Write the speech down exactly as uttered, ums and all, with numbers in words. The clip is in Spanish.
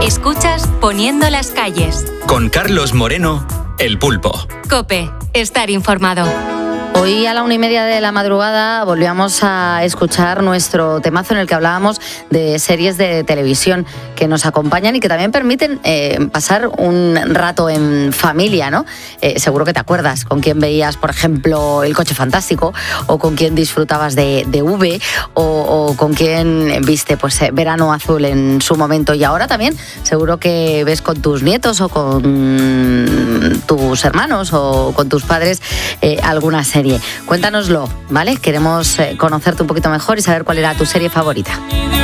Escuchas Poniendo las calles. Con Carlos Moreno, El Pulpo. COPE, estar informado. Hoy a la una y media de la madrugada volvíamos a escuchar nuestro temazo en el que hablábamos de series de televisión que nos acompañan y que también permiten eh, pasar un rato en familia, ¿no? Eh, seguro que te acuerdas con quién veías, por ejemplo, El Coche Fantástico, o con quién disfrutabas de, de V, o, o con quién viste pues Verano Azul en su momento. Y ahora también seguro que ves con tus nietos o con tus hermanos o con tus padres eh, alguna serie. Cuéntanoslo, ¿vale? Queremos eh, conocerte un poquito mejor y saber cuál era tu serie favorita.